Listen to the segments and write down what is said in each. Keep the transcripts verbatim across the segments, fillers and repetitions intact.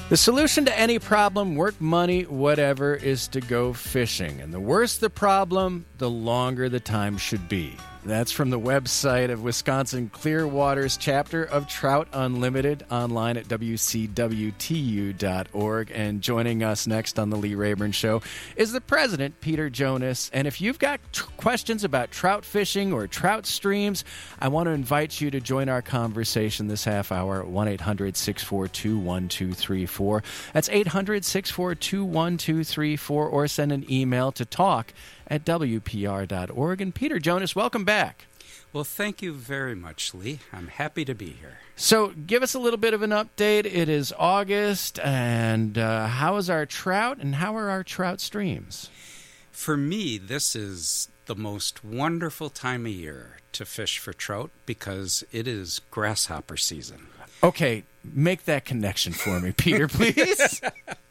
The solution to any problem, work, money, whatever, is to go fishing. And the worse the problem, the longer the time should be. That's from the website of Wisconsin Clearwater's chapter of Trout Unlimited, online at w c w t u dot org. And joining us next on the Lee Rayburn Show is the president, Peter Jonas. And if you've got t- questions about trout fishing or trout streams, I want to invite you to join our conversation this half hour at one eight hundred six four two one two three four. That's eight hundred six four two one two three four, or send an email to talk at w p r dot org. And Peter Jonas, welcome back. Well, thank you very much, Lee. I'm happy to be here. So give us a little bit of an update. It is August, and uh, how is our trout, and how are our trout streams? For me, this is the most wonderful time of year to fish for trout because it is grasshopper season. Okay, make that connection for me, Peter, please.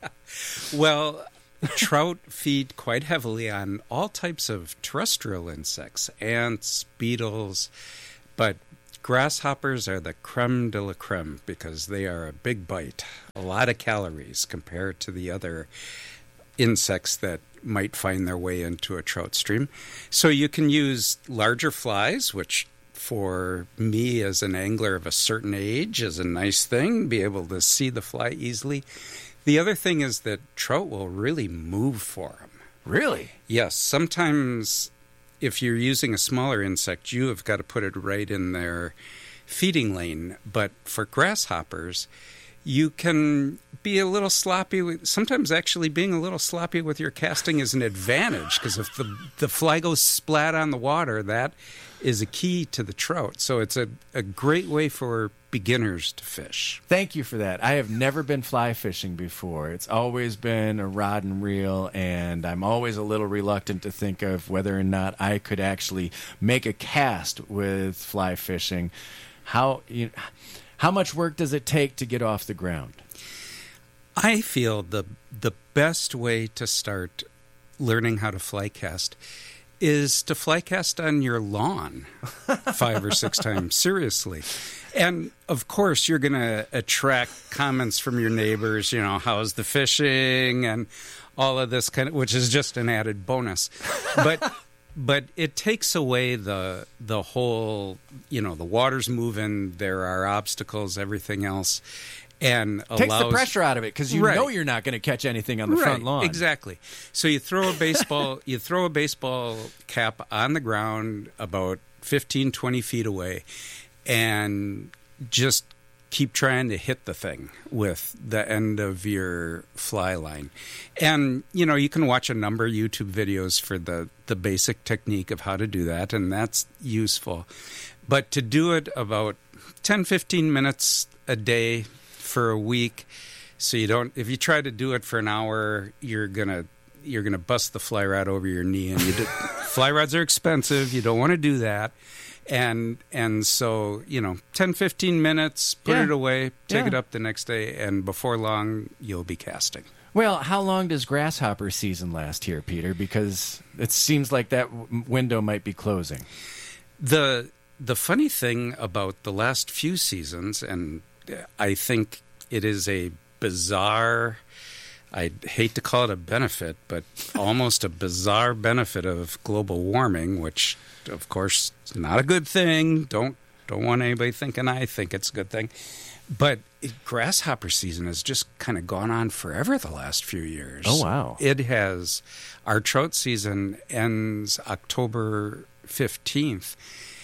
Well, trout feed quite heavily on all types of terrestrial insects, ants, beetles, but grasshoppers are the creme de la creme because they are a big bite, a lot of calories compared to the other insects that might find their way into a trout stream. So you can use larger flies, which for me as an angler of a certain age is a nice thing, be able to see the fly easily. The other thing is that trout will really move for them. Really? Yes. Sometimes if you're using a smaller insect, you have got to put it right in their feeding lane. But for grasshoppers, you can be a little sloppy. With, sometimes actually being a little sloppy with your casting is an advantage because if the, the fly goes splat on the water, that is a key to the trout. So it's a, a great way for beginners to fish. Thank you for that. I have never been fly fishing before. It's always been a rod and reel, and I'm always a little reluctant to think of whether or not I could actually make a cast with fly fishing. How you, how much work does it take to get off the ground? I feel the the best way to start learning how to fly cast is to fly cast on your lawn five or six times, seriously. And, of course, you're going to attract comments from your neighbors, you know, how's the fishing and all of this kind of, which is just an added bonus. But but it takes away the the whole, you know, the water's moving, there are obstacles, everything else. And allows, takes the pressure out of it because you right. know you're not going to catch anything on the right, front lawn. Exactly. So you throw a baseball, you throw a baseball cap on the ground about fifteen, twenty feet away, and just keep trying to hit the thing with the end of your fly line. And you know you can watch a number of YouTube videos for the the basic technique of how to do that, and that's useful. But to do it about ten, fifteen minutes a day for a week, so you don't, if you try to do it for an hour, you're gonna you're gonna bust the fly rod over your knee, and you do, fly rods are expensive, you don't want to do that. And and so, you know, ten, fifteen minutes, put yeah. it away, take yeah. it up the next day, and before long you'll be casting. Well, how long does grasshopper season last here, Peter? Because it seems like that w- window might be closing. The the funny thing about the last few seasons, and I think it is a bizarre, I hate to call it a benefit, but almost a bizarre benefit of global warming, which, of course, is not a good thing. Don't don't want anybody thinking I think it's a good thing. But it, grasshopper season has just kind of gone on forever the last few years. Oh, wow. It has. Our trout season ends October fifteenth.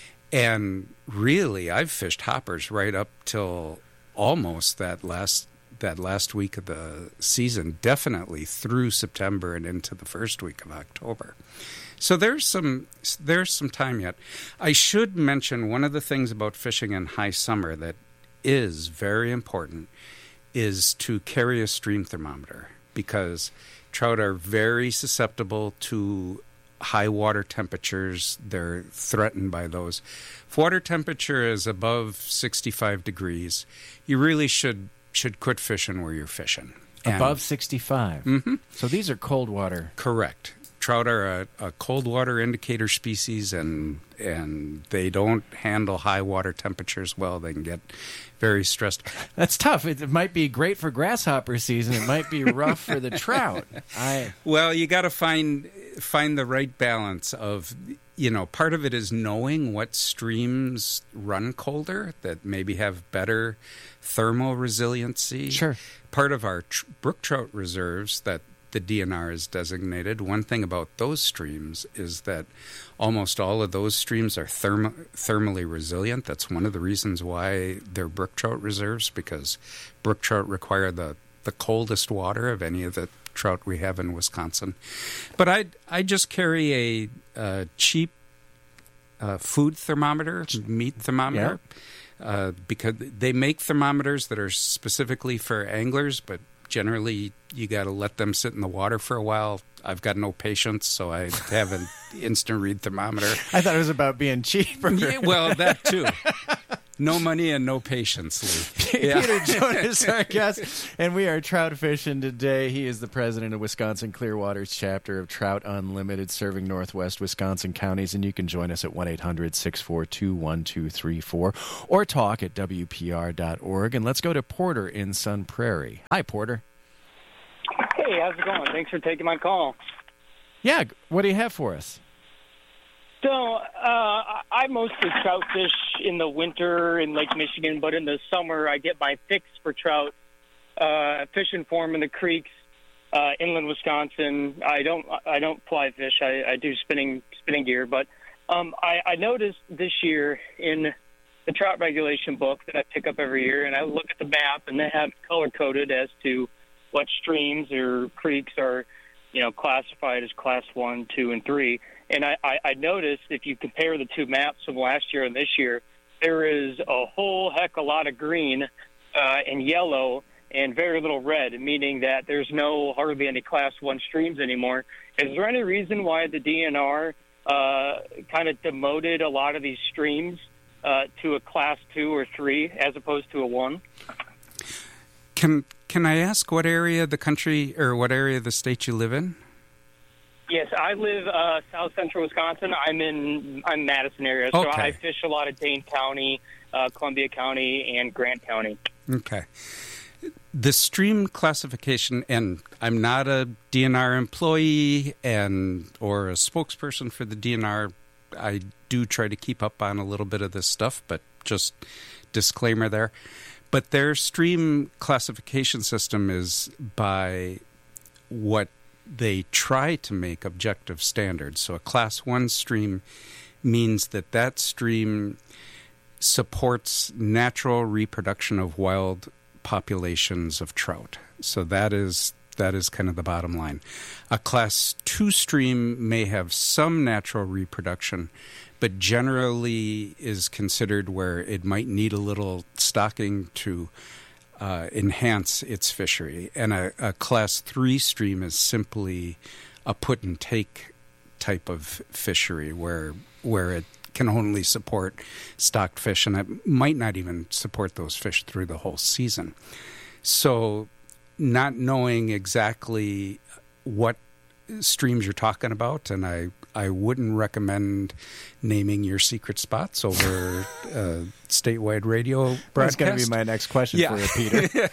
And really, I've fished hoppers right up till almost that last that last week of the season, definitely through September and into the first week of October. So there's some there's some time yet. I should mention one of the things about fishing in high summer that is very important is to carry a stream thermometer, because trout are very susceptible to high water temperatures. They're threatened by those. If water temperature is above sixty-five degrees, you really should should quit fishing where you're fishing. Above sixty-five. Mm-hmm. So these are cold water. Correct. trout are a, a cold water indicator species, and and they don't handle high water temperatures well. They can get very stressed. That's tough. It, it might be great for grasshopper season. It might be rough for the trout. I Well, you got to find find the right balance of, you know, part of it is knowing what streams run colder that maybe have better thermal resiliency. Sure. Part of our tr- brook trout reserves that the D N R is designated, one thing about those streams is that almost all of those streams are therm- thermally resilient. That's one of the reasons why they're brook trout reserves, because brook trout require the, the coldest water of any of the trout we have in Wisconsin. But I I just carry a, a cheap uh, food thermometer, meat thermometer, yeah. uh, because they make thermometers that are specifically for anglers, but generally you got to let them sit in the water for a while. I've got no patience, so I have an instant read thermometer. I thought it was about being cheaper. Yeah, well, that too. No money and no patience, Lee. Yeah. Peter Jonas, our guest, and we are trout fishing today. He is the president of Wisconsin Clearwater's chapter of Trout Unlimited, serving northwest Wisconsin counties, and you can join us at one eight hundred six four two one two three four or talk at W P R dot org. And let's go to Porter in Sun Prairie. Hi, Porter. Hey, how's it going? Thanks for taking my call. Yeah, what do you have for us? So, uh, I mostly trout fish in the winter in Lake Michigan, but in the summer I get my fix for trout, uh, fishing for them in the creeks, uh, inland Wisconsin. I don't, I don't fly fish. I, I do spinning, spinning gear, but, um, I, I noticed this year in the trout regulation book that I pick up every year, and I look at the map, and they have color coded as to what streams or creeks are, you know, classified as class one, two, and three. And I, I, I noticed if you compare the two maps from last year and this year, there is a whole heck of a lot of green uh, and yellow and very little red, meaning that there's no hardly any class one streams anymore. Is there any reason why the D N R uh, kind of demoted a lot of these streams uh, to a class two or three as opposed to a one? Can Can I ask what area of the country or what area of the state you live in? Yes, I live uh, south central Wisconsin. I'm in I'm Madison area, so Okay. I fish a lot of Dane County, uh, Columbia County, and Grant County. Okay. The stream classification, and I'm not a D N R employee and or a spokesperson for the D N R. I do try to keep up on a little bit of this stuff, but just disclaimer there. But their stream classification system is by what they try to make objective standards. So a class one stream means that that stream supports natural reproduction of wild populations of trout. So that is that is kind of the bottom line. A class two stream may have some natural reproduction, but generally is considered where it might need a little stocking to uh, enhance its fishery. And a, a class three stream is simply a put and take type of fishery where where it can only support stocked fish, and it might not even support those fish through the whole season. So not knowing exactly what streams you're talking about, and I, I wouldn't recommend naming your secret spots over uh, statewide radio broadcast. That's going to be my next question Yeah. for you, Peter.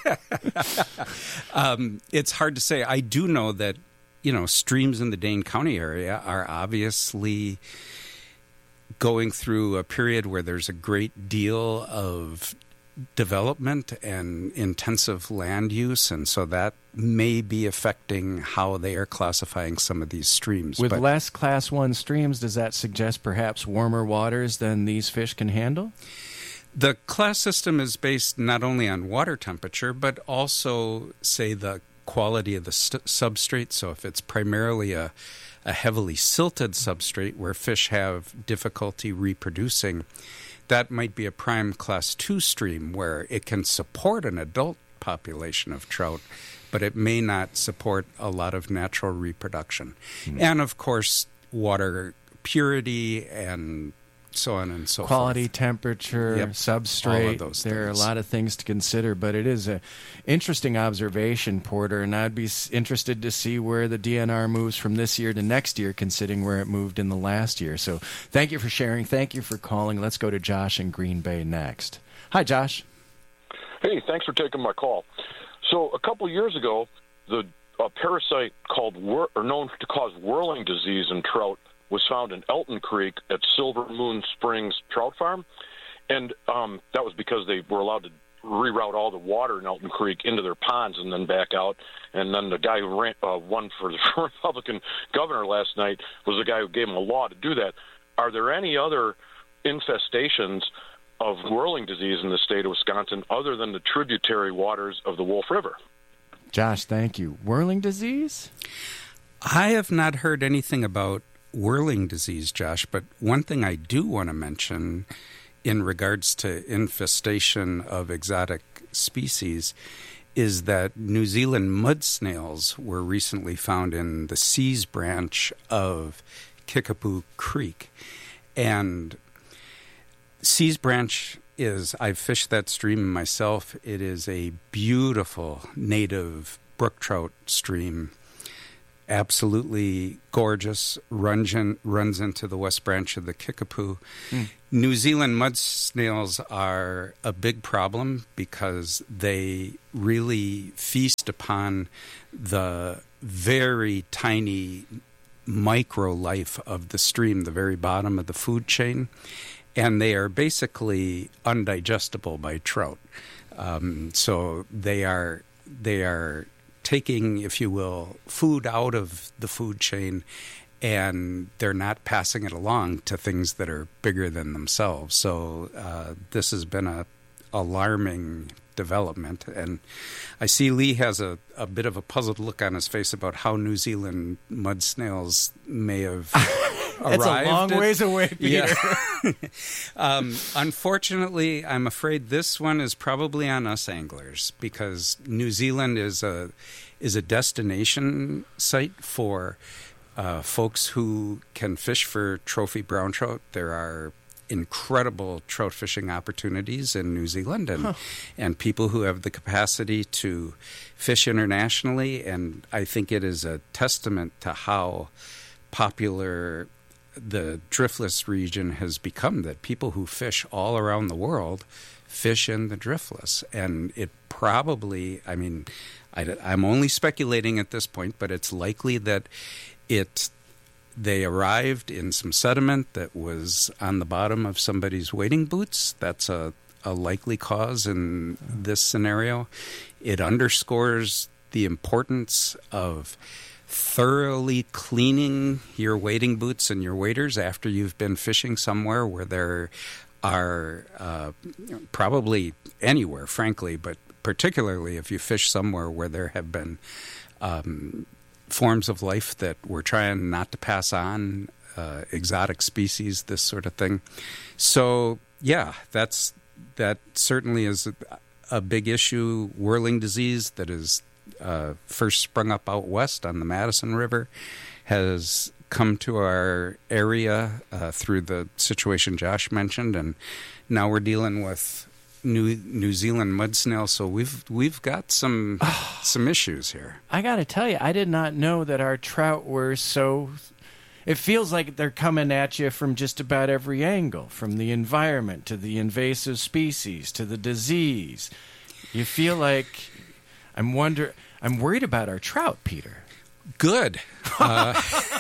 um, it's hard to say. I do know that, you know, streams in the Dane County area are obviously going through a period where there's a great deal of development and intensive land use, and so that may be affecting how they are classifying some of these streams. With But less class one streams, does that suggest perhaps warmer waters than these fish can handle? the class system is based not only on water temperature, but also, say, the quality of the st- substrate. So if it's primarily a, a heavily silted substrate where fish have difficulty reproducing, that might be a prime class two stream where it can support an adult population of trout, but it may not support a lot of natural reproduction. Mm-hmm. And of course, water purity and so on and so quality, forth. temperature, Yep. substrate. All of those there things. are a lot of things to consider, but it is an interesting observation, Porter, and I'd be s- interested to see where the D N R moves from this year to next year, considering where it moved in the last year. So thank you for sharing. Thank you for calling. Let's go to Josh in Green Bay next. Hi, Josh. Hey, thanks for taking my call. So a couple years ago, the a parasite called whir- or known to cause whirling disease in trout was found in Elton Creek at Silver Moon Springs Trout Farm, and um, that was because they were allowed to reroute all the water in Elton Creek into their ponds and then back out. And then the guy who ran, uh, won for the Republican governor last night was the guy who gave him a law to do that. Are there any other infestations of whirling disease in the state of Wisconsin other than the tributary waters of the Wolf River? Josh, thank you. Whirling disease? I have not heard anything about whirling disease, Josh, but one thing I do want to mention in regards to infestation of exotic species is that New Zealand mud snails were recently found in the Seas branch of Kickapoo Creek. And Seas branch is, I've fished that stream myself. It is a beautiful native brook trout stream. Absolutely gorgeous, runs, in, runs into the west branch of the Kickapoo. Mm. New Zealand mud snails are a big problem because they really feast upon the very tiny micro life of the stream, the very bottom of the food chain. And they are basically undigestible by trout. Um, so they are they are taking, if you will, food out of the food chain, and they're not passing it along to things that are bigger than themselves. So uh, this has been a alarming development. And I see Lee has a, a bit of a puzzled look on his face about how New Zealand mud snails may have It's a long at, ways away, Peter. Yeah. um, unfortunately, I'm afraid this one is probably on us anglers because New Zealand is a is a destination site for uh, folks who can fish for trophy brown trout. There are incredible trout fishing opportunities in New Zealand, and huh. and people who have the capacity to fish internationally. And I think it is a testament to how popular the driftless region has become, that people who fish all around the world fish in the driftless. And it probably, I mean, I, I'm only speculating at this point, but it's likely that it they arrived in some sediment that was on the bottom of somebody's wading boots. That's a, a likely cause in this scenario. It underscores the importance of thoroughly cleaning your wading boots and your waders after you've been fishing somewhere where there are uh, probably anywhere, frankly, but particularly if you fish somewhere where there have been um, forms of life that we're trying not to pass on, uh, exotic species, this sort of thing. So, yeah, that's that certainly is a, a big issue. Whirling disease that is Uh, first sprung up out west on the Madison River has come to our area uh, through the situation Josh mentioned, and now we're dealing with New New Zealand mud snail. So we've we've got some some issues here. I got to tell you, I did not know that our trout were so. It feels like they're coming at you from just about every angle, from the environment to the invasive species to the disease. You feel like. I'm wonder. I'm worried about our trout, Peter. Good. Uh,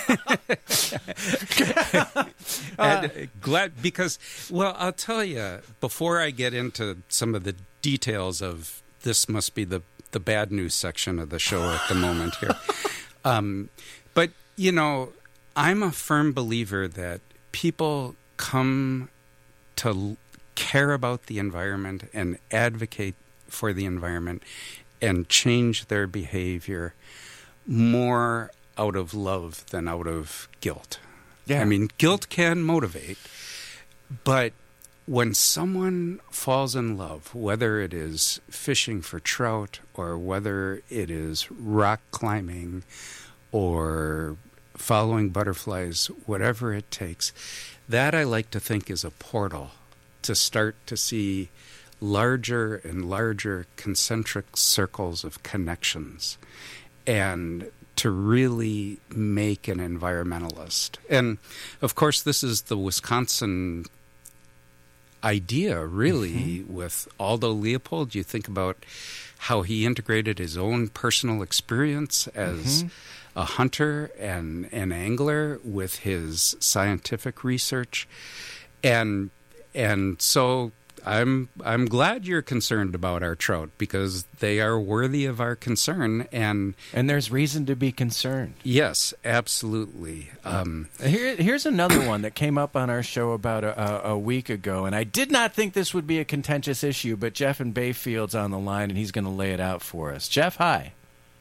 and glad because, well, I'll tell you. Before I get into some of the details of this, must be the the bad news section of the show at the moment here. Um, but you know, I'm a firm believer that people come to care about the environment and advocate for the environment and change their behavior more out of love than out of guilt. Yeah. I mean, guilt can motivate, but when someone falls in love, whether it is fishing for trout or whether it is rock climbing or following butterflies, whatever it takes, that I like to think is a portal to start to see larger and larger concentric circles of connections, and to really make an environmentalist. And, of course, this is the Wisconsin idea, really, mm-hmm. with Aldo Leopold. You think about how he integrated his own personal experience as mm-hmm. a hunter and an angler with his scientific research. And and so I'm I'm glad you're concerned about our trout, because they are worthy of our concern, and and there's reason to be concerned. Yes, absolutely. Um, Here, here's another one that came up on our show about a, a, a week ago, and I did not think this would be a contentious issue, but Jeff in Bayfield's on the line, and he's going to lay it out for us. Jeff, hi.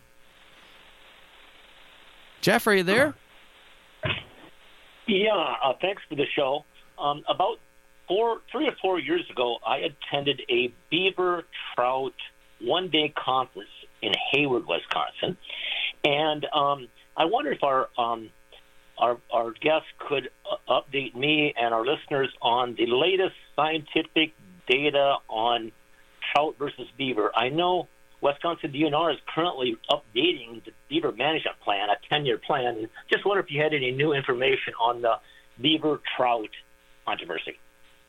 Jeff, are you there? Yeah, uh, thanks for the show. Um, about Four, three or four years ago, I attended a beaver trout one-day conference in Hayward, Wisconsin, and um, I wonder if our um, our, our guests could uh, update me and our listeners on the latest scientific data on trout versus beaver. I know Wisconsin D N R is currently updating the beaver management plan, a ten-year plan, and just wonder if you had any new information on the beaver trout controversy.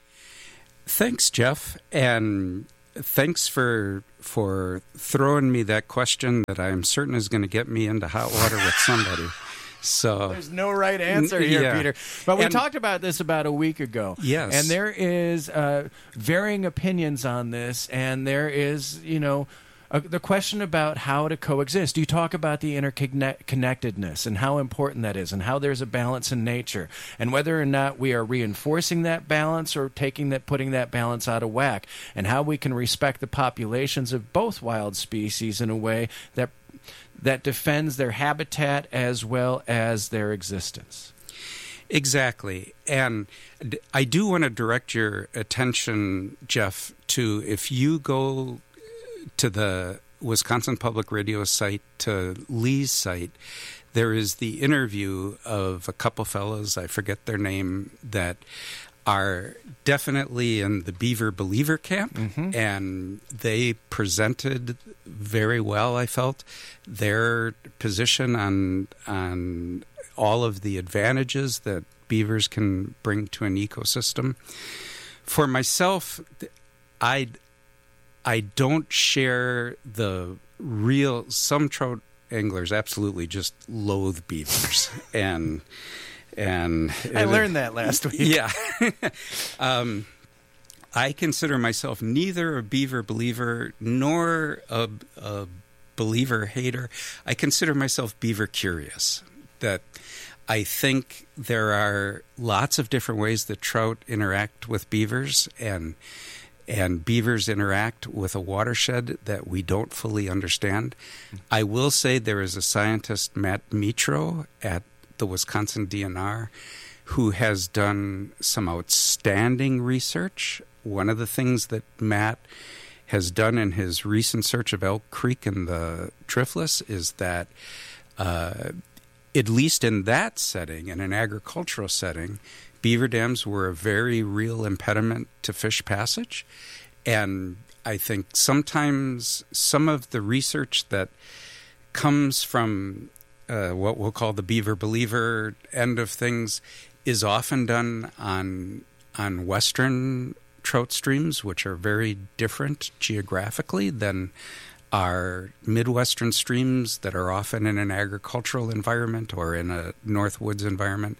Thanks, Jeff, and thanks for for throwing me that question that I'm certain is going to get me into hot water with somebody. So there's no right answer here, yeah. Peter. But we and, talked about this about a week ago. Yes, and there is uh, varying opinions on this, and there is, you know, Uh, the question about how to coexist. You talk about the interconnectedness and how important that is, and how there's a balance in nature, and whether or not we are reinforcing that balance or taking that, putting that balance out of whack, and how we can respect the populations of both wild species in a way that that defends their habitat as well as their existence. Exactly. And I do want to direct your attention, Jeff, to if you go to the Wisconsin Public Radio site, to Lee's site, there is the interview of a couple fellows, I forget their name, that are definitely in the Beaver Believer camp, mm-hmm. and they presented very well, I felt, their position on on all of the advantages that beavers can bring to an ecosystem. For myself, I I don't share the real. Some trout anglers absolutely just loathe beavers, and and I learned that last week. Yeah, um, I consider myself neither a beaver believer nor a, a believer hater. I consider myself beaver curious. That I think there are lots of different ways that trout interact with beavers, and. And beavers interact with a watershed that we don't fully understand. I will say there is a scientist, Matt Mitro, at the Wisconsin D N R, who has done some outstanding research. One of the things that Matt has done in his recent search of Elk Creek and the Driftless is that, uh, at least in that setting, in an agricultural setting, beaver dams were a very real impediment to fish passage. And I think sometimes some of the research that comes from uh, what we'll call the beaver believer end of things is often done on on western trout streams, which are very different geographically than our Midwestern streams that are often in an agricultural environment or in a North Woods environment.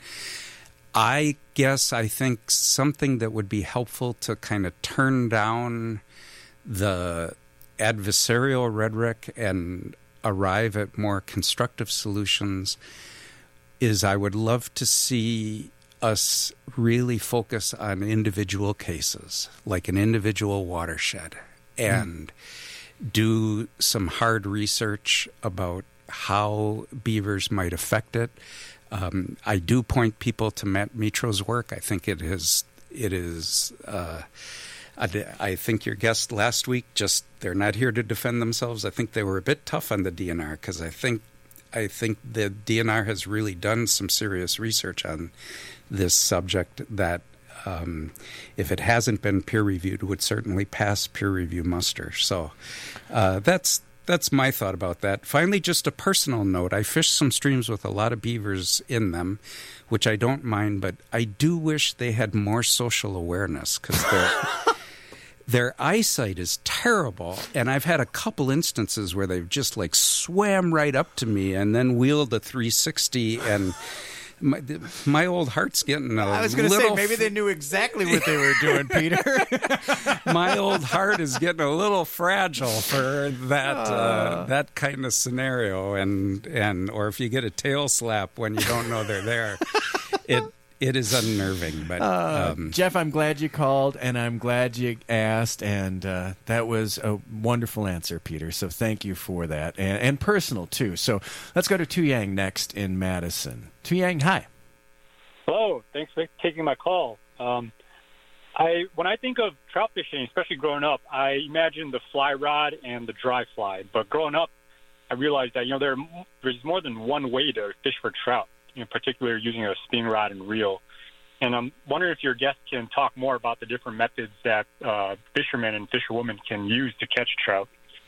I guess I think something that would be helpful to kind of turn down the adversarial rhetoric and arrive at more constructive solutions is I would love to see us really focus on individual cases, like an individual watershed, and mm. do some hard research about how beavers might affect it. Um, I do point people to Matt Mitro's work. I think it is, it is, uh, I, I think your guest last week, just, they're not here to defend themselves. I think they were a bit tough on the D N R because I think I think the D N R has really done some serious research on this subject that, um, if it hasn't been peer-reviewed, would certainly pass peer review muster. So uh, that's that's my thought about that. Finally, just a personal note. I fished some streams with a lot of beavers in them, which I don't mind, but I do wish they had more social awareness because they're... Their eyesight is terrible, and I've had a couple instances where they've just like swam right up to me and then wheeled a three sixty, and my, my old heart's getting a I was going to say, maybe they knew exactly what they were doing, Peter. My old heart is getting a little fragile for that uh, uh, that kind of scenario, and and or if you get a tail slap when you don't know they're there, it. It is unnerving, but uh, um, Jeff, I'm glad you called, and I'm glad you asked, and uh, that was a wonderful answer, Peter. So thank you for that, and, and personal too. So let's go to Tu Yang next in Madison. Tu Yang, hi. Hello, thanks for taking my call. Um, I when I think of trout fishing, especially growing up, I imagine the fly rod and the dry fly. But growing up, I realized that you know there there's more than one way to fish for trout. In particular, using a spinning rod and reel. And I'm wondering if your guest can talk more about the different methods that uh, fishermen and fisherwomen can use to catch trout.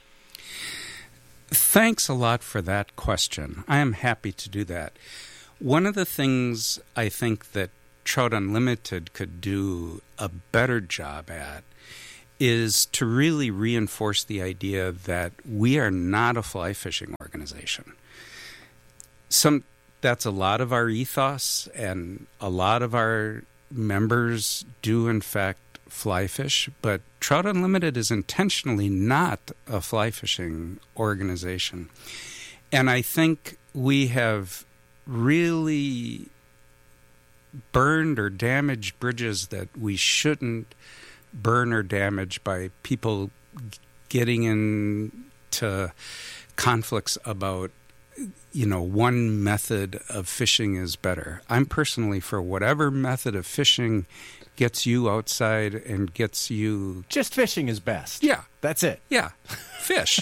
Thanks a lot for that question. I am happy to do that. One of the things I think that Trout Unlimited could do a better job at is to really reinforce the idea that we are not a fly fishing organization. Some That's a lot of our ethos, and a lot of our members do, in fact, fly fish. But Trout Unlimited is intentionally not a fly fishing organization. And I think we have really burned or damaged bridges that we shouldn't burn or damage by people getting into conflicts about, you know, one method of fishing is better. I'm personally for whatever method of fishing gets you outside and gets you... Just fishing is best. Yeah. That's it. Yeah. Fish.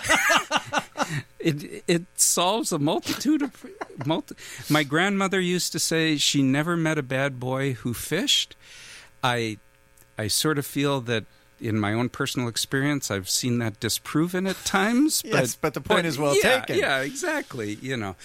it it solves a multitude of... Multi- My grandmother used to say she never met a bad boy who fished. I I sort of feel that in my own personal experience, I've seen that disproven at times. But, yes, but the point but, is well yeah, taken. Yeah, exactly. You know,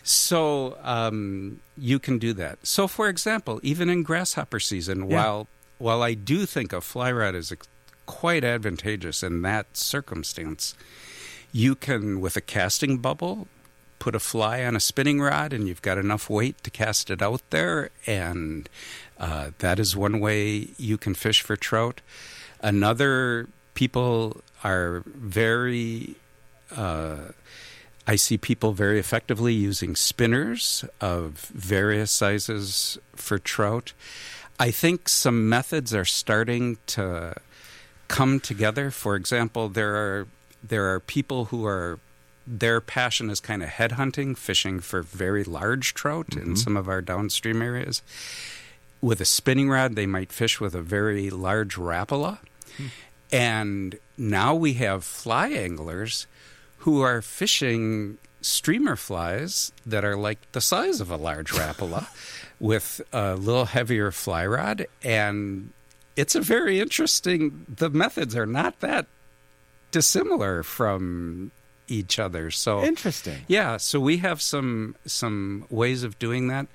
so um, you can do that. So, for example, even in grasshopper season, yeah. while while I do think a fly rod is ex- quite advantageous in that circumstance, you can, with a casting bubble, put a fly on a spinning rod, and you've got enough weight to cast it out there, and uh, that is one way you can fish for trout. Another, people are very, uh, I see people very effectively using spinners of various sizes for trout. I think some methods are starting to come together. For example, there are there are people who are, their passion is kind of headhunting, fishing for very large trout mm-hmm. in some of our downstream areas. With a spinning rod, they might fish with a very large Rapala. Hmm. And now we have fly anglers who are fishing streamer flies that are like the size of a large Rapala with a little heavier fly rod. And it's a very interesting, the methods are not that dissimilar from each other. So interesting. Yeah, so we have some some ways of doing that.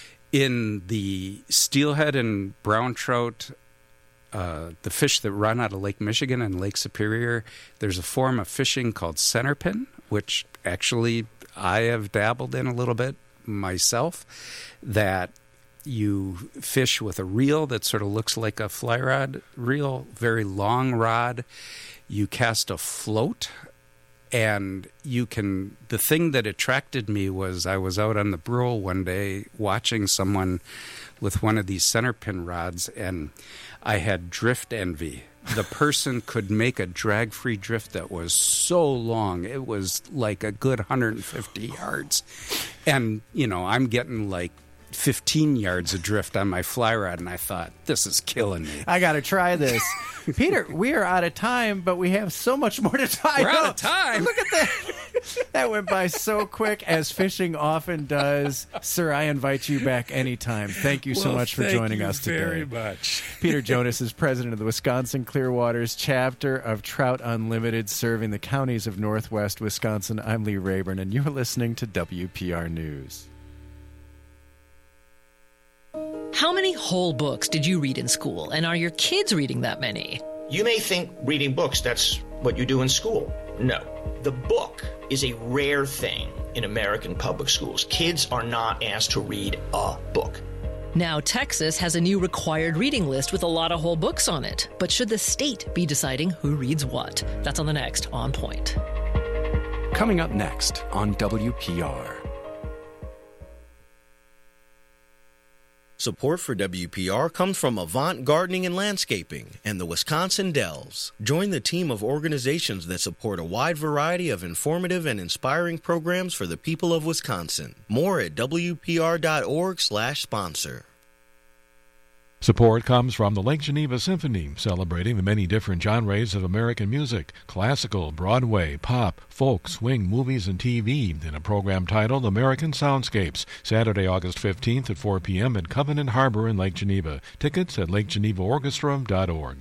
In the steelhead and brown trout, uh, the fish that run out of Lake Michigan and Lake Superior, there's a form of fishing called centerpin, which actually I have dabbled in a little bit myself, that you fish with a reel that sort of looks like a fly rod reel, very long rod. You cast a float, and you can, the thing that attracted me was I was out on the Brule one day watching someone with one of these centerpin rods, and I had drift envy. The person could make a drag-free drift that was so long. It was like a good one hundred fifty yards. And, you know, I'm getting like fifteen yards adrift on my fly rod, and I thought, this is killing me. I got to try this. Peter, we are out of time, but we have so much more to talk. We're out of time. Look at that. That went by so quick, as fishing often does. Sir, I invite you back anytime. Thank you so well, much for thank joining you us today. very much. Peter Jonas is president of the Wisconsin Clearwaters chapter of Trout Unlimited, serving the counties of Northwest Wisconsin. I'm Lee Rayburn, and you're listening to W P R News. How many whole books did you read in school, and are your kids reading that many? You may think reading books, that's what you do in school. No. The book is a rare thing in American public schools. Kids are not asked to read a book. Now, Texas has a new required reading list with a lot of whole books on it. But should the state be deciding who reads what? That's on the next On Point. Coming up next on W P R. Support for W P R comes from Avant Gardening and Landscaping and the Wisconsin Dells. Join the team of organizations that support a wide variety of informative and inspiring programs for the people of Wisconsin. More at W P R dot org slash sponsor. Support comes from the Lake Geneva Symphony, celebrating the many different genres of American music, classical, Broadway, pop, folk, swing, movies, and T V, in a program titled American Soundscapes, Saturday, August fifteenth at four p.m. at Covenant Harbor in Lake Geneva. Tickets at lake geneva orchestra dot org.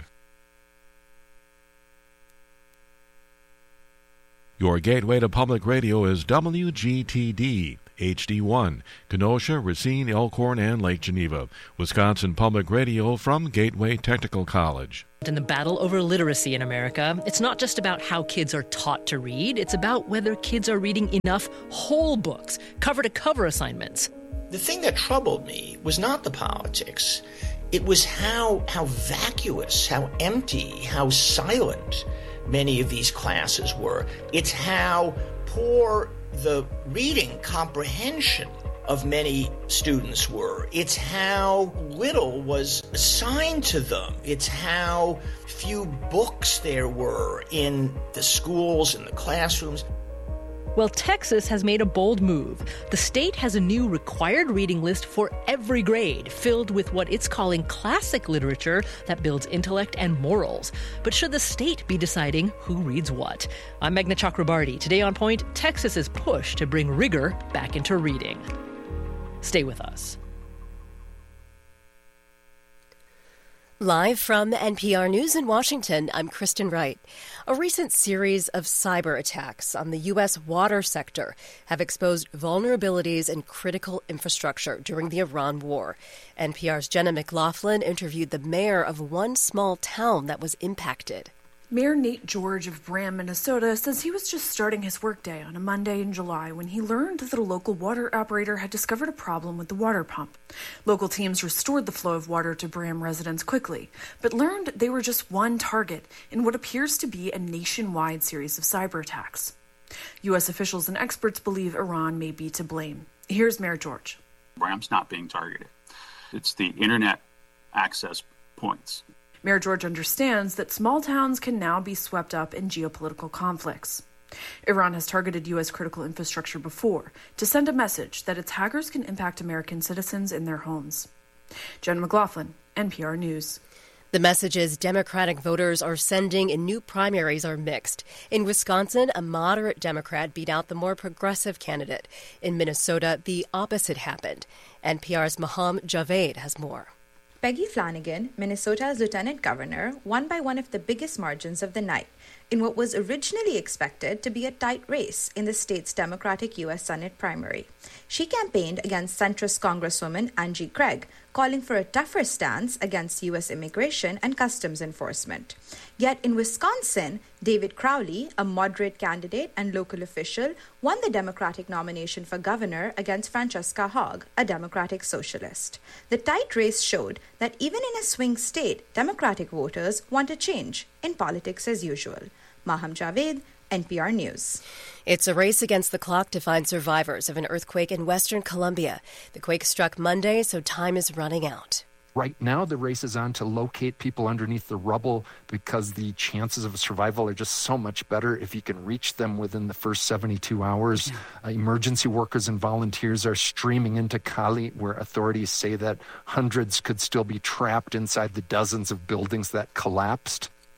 Your gateway to public radio is W G T D. H D one, Kenosha, Racine, Elkhorn, and Lake Geneva. Wisconsin Public Radio from Gateway Technical College. In the battle over literacy in America, it's not just about how kids are taught to read, it's about whether kids are reading enough whole books, cover-to-cover assignments. The thing that troubled me was not the politics. It was how, how vacuous, how empty, how silent many of these classes were. It's how poor the reading comprehension of many students were. It's how little was assigned to them. It's how few books there were in the schools and the classrooms. Well, Texas has made a bold move. The state has a new required reading list for every grade, filled with what it's calling classic literature that builds intellect and morals. But should the state be deciding who reads what? I'm Meghna Chakrabarti. Today on Point, Texas's push to bring rigor back into reading. Stay with us. Live from N P R News in Washington, I'm Kristen Wright. A recent series of cyber attacks on the U S water sector have exposed vulnerabilities in critical infrastructure during the Iran war. N P R's Jenna McLaughlin interviewed the mayor of one small town that was impacted. Mayor Nate George of Bram, Minnesota, says he was just starting his workday on a Monday in July when he learned that a local water operator had discovered a problem with the water pump. Local teams restored the flow of water to Bram residents quickly, but learned they were just one target in what appears to be a nationwide series of cyber attacks. U S officials and experts believe Iran may be to blame. Here's Mayor George. Bram's not being targeted. It's the internet access points. Mayor George understands that small towns can now be swept up in geopolitical conflicts. Iran has targeted U S critical infrastructure before to send a message that its hackers can impact American citizens in their homes. Jen McLaughlin, N P R News. The messages Democratic voters are sending in new primaries are mixed. In Wisconsin, a moderate Democrat beat out the more progressive candidate. In Minnesota, the opposite happened. N P R's Maham Javed has more. Peggy Flanagan, Minnesota's lieutenant governor, won by one of the biggest margins of the night in what was originally expected to be a tight race in the state's Democratic U S Senate primary. She campaigned against centrist Congresswoman Angie Craig, calling for a tougher stance against U S immigration and customs enforcement. Yet in Wisconsin, David Crowley, a moderate candidate and local official, won the Democratic nomination for governor against Francesca Hogg, a Democratic socialist. The tight race showed that even in a swing state, Democratic voters want a change in politics as usual. Maham Javed, N P R News. It's a race against the clock to find survivors of an earthquake in western Colombia. The quake struck Monday, so time is running out. Right now, the race is on to locate people underneath the rubble because the chances of survival are just so much better if you can reach them within the first seventy-two hours. Uh, emergency workers and volunteers are streaming into Cali, where authorities say that hundreds could still be trapped inside the dozens of buildings that collapsed.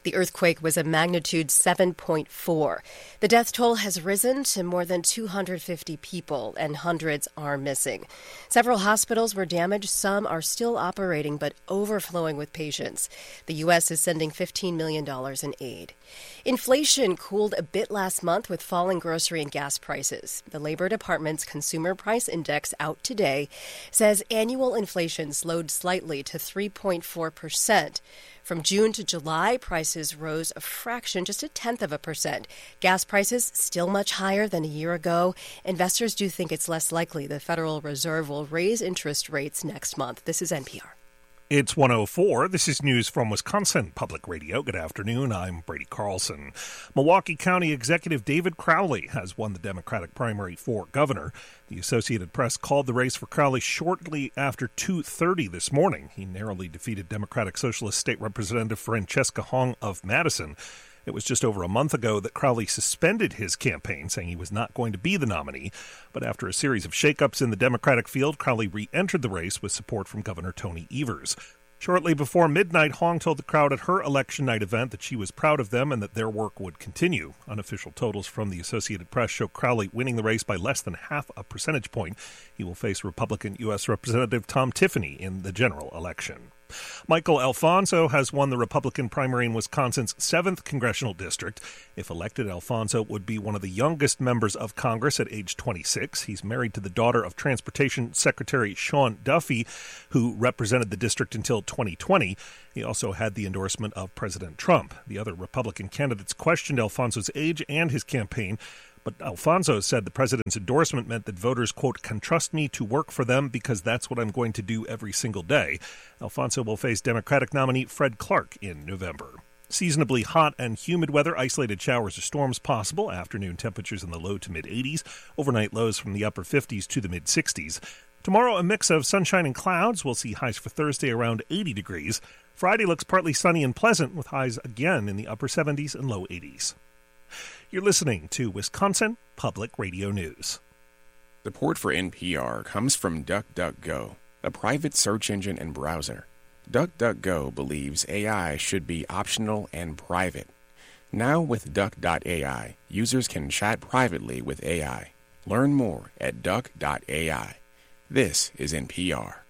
The earthquake was a magnitude seven point four. The death toll has risen to more than two hundred fifty people, and hundreds are missing. Several hospitals were damaged. Some are still operating but overflowing with patients. The U S is sending fifteen million dollars in aid. Inflation cooled a bit last month with falling grocery and gas prices. The Labor Department's Consumer Price Index out today says annual inflation slowed slightly to three point four percent. From June to July, prices rose a fraction, just a tenth of a percent. Gas prices still much higher than a year ago. Investors do think it's less likely the Federal Reserve will raise interest rates next month. This is N P R. It's one oh four. This is news from Wisconsin Public Radio. Good afternoon. I'm Brady Carlson. Milwaukee County Executive David Crowley has won the Democratic primary for governor. The Associated Press called the race for Crowley shortly after two thirty this morning. He narrowly defeated Democratic Socialist State Representative Francesca Hong of Madison. It was just over a month ago that Crowley suspended his campaign, saying he was not going to be the nominee. But after a series of shakeups in the Democratic field, Crowley re-entered the race with support from Governor Tony Evers. Shortly before midnight, Hong told the crowd at her election night event that she was proud of them and that their work would continue. Unofficial totals from the Associated Press show Crowley winning the race by less than half a percentage point. He will face Republican U S Representative Tom Tiffany in the general election. Michael Alfonso has won the Republican primary in Wisconsin's seventh congressional district. If elected, Alfonso would be one of the youngest members of Congress at age twenty-six. He's married to the daughter of Transportation Secretary Sean Duffy, who represented the district until twenty twenty. He also had the endorsement of President Trump. The other Republican candidates questioned Alfonso's age and his campaign, but Alfonso said the president's endorsement meant that voters, quote, can trust me to work for them because that's what I'm going to do every single day. Alfonso will face Democratic nominee Fred Clark in November. Seasonably hot and humid weather, isolated showers or storms possible. Afternoon temperatures in the low to mid-eighties. Overnight lows from the upper fifties to the mid-sixties. Tomorrow, a mix of sunshine and clouds. We'll see highs for Thursday around eighty degrees. Friday looks partly sunny and pleasant with highs again in the upper seventies and low eighties. You're listening to Wisconsin Public Radio News. Support for N P R comes from DuckDuckGo, a private search engine and browser. DuckDuckGo believes A I should be optional and private. Now with Duck dot A I, users can chat privately with A I. Learn more at Duck dot A I. This is N P R.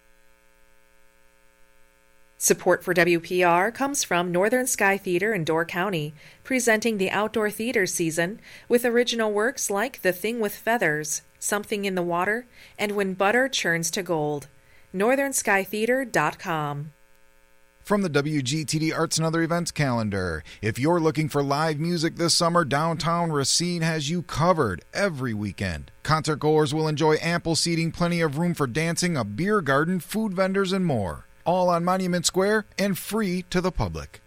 Support for W P R comes from Northern Sky Theater in Door County, presenting the outdoor theater season with original works like The Thing with Feathers, Something in the Water, and When Butter Churns to Gold. northern sky theater dot com. From the W G T D Arts and Other Events calendar, if you're looking for live music this summer, downtown Racine has you covered every weekend. Concert goers will enjoy ample seating, plenty of room for dancing, a beer garden, food vendors, and more. All on Monument Square and free to the public.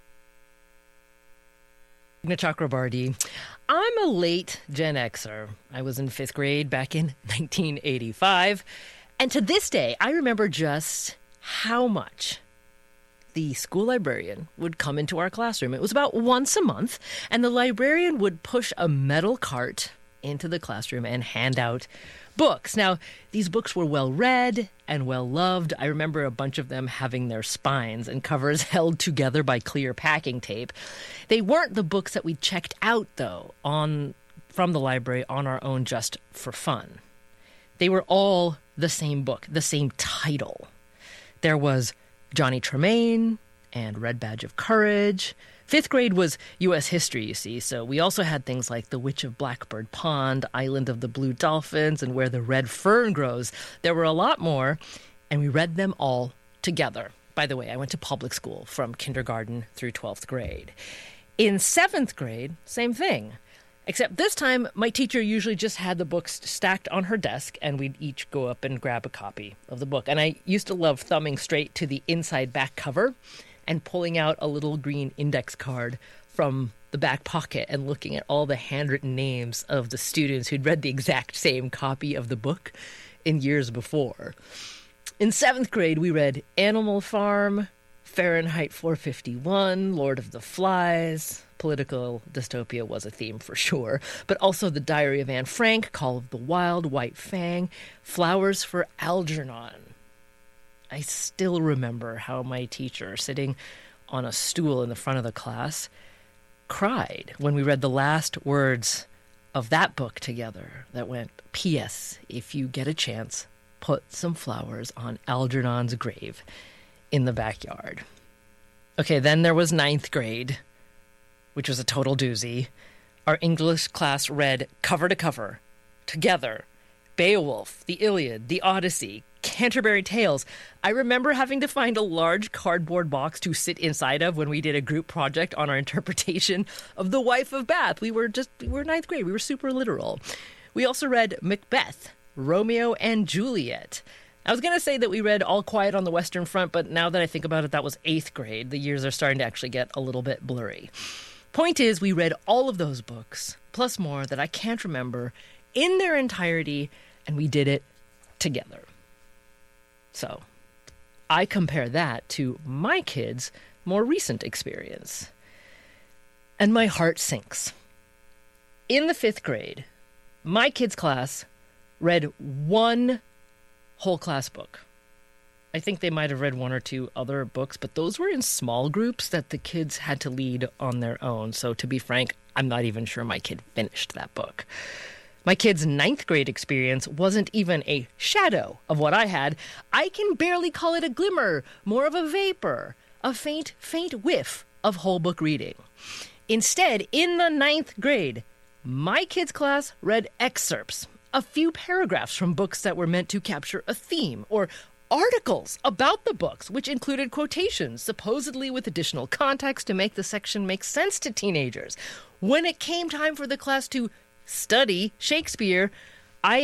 Chakrabarty. I'm a late Gen Xer. I was in fifth grade back in nineteen eighty-five. And to this day, I remember just how much the school librarian would come into our classroom. It was about once a month, and the librarian would push a metal cart into the classroom and hand out books. Now, these books were well read and well loved. I remember a bunch of them having their spines and covers held together by clear packing tape. They weren't the books that we checked out, though, on from the library on our own just for fun. They were all the same book, the same title. There was Johnny Tremaine and Red Badge of Courage. Fifth grade was U S history, you see, so we also had things like The Witch of Blackbird Pond, Island of the Blue Dolphins, and Where the Red Fern Grows. There were a lot more, and we read them all together. By the way, I went to public school from kindergarten through twelfth grade. In seventh grade, same thing. Except this time, my teacher usually just had the books stacked on her desk, and we'd each go up and grab a copy of the book. And I used to love thumbing straight to the inside back cover and pulling out a little green index card from the back pocket and looking at all the handwritten names of the students who'd read the exact same copy of the book in years before. In seventh grade, we read Animal Farm, Fahrenheit four fifty-one, Lord of the Flies. Political dystopia was a theme for sure, but also The Diary of Anne Frank, Call of the Wild, White Fang, Flowers for Algernon. I still remember how my teacher, sitting on a stool in the front of the class, cried when we read the last words of that book together that went, P S. If you get a chance, put some flowers on Algernon's grave in the backyard. Okay, then there was ninth grade, which was a total doozy. Our English class read cover to cover, together, Beowulf, the Iliad, the Odyssey, Canterbury Tales. I remember having to find a large cardboard box to sit inside of when we did a group project on our interpretation of The Wife of Bath. We were just, we were ninth grade. We were super literal. We also read Macbeth, Romeo and Juliet. I was going to say that we read All Quiet on the Western Front, but now that I think about it, that was eighth grade. The years are starting to actually get a little bit blurry. Point is, we read all of those books, plus more that I can't remember, in their entirety, and we did it together. So, I compare that to my kids' more recent experience. And my heart sinks. In the fifth grade, my kids' class read one whole class book. I think they might have read one or two other books, but those were in small groups that the kids had to lead on their own. So to be frank, I'm not even sure my kid finished that book. My kid's ninth grade experience wasn't even a shadow of what I had. I can barely call it a glimmer, more of a vapor, a faint, faint whiff of whole book reading. Instead, in the ninth grade, my kid's class read excerpts, a few paragraphs from books that were meant to capture a theme, or articles about the books, which included quotations, supposedly with additional context to make the section make sense to teenagers. When it came time for the class to study Shakespeare,